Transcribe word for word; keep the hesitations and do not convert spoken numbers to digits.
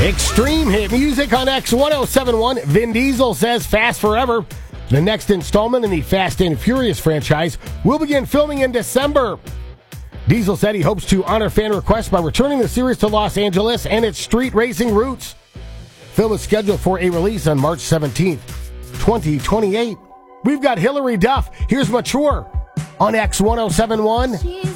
Extreme hit music on X ten seventy-one. Vin Diesel says Fast Forever, the next installment in the Fast and Furious franchise, will begin filming in December. Diesel said he hopes to honor fan requests by returning the series to Los Angeles and its street racing roots. Film is scheduled for a release on March seventeenth, twenty twenty-eight. We've got Hilary Duff. Here's Mature on X ten seventy-one.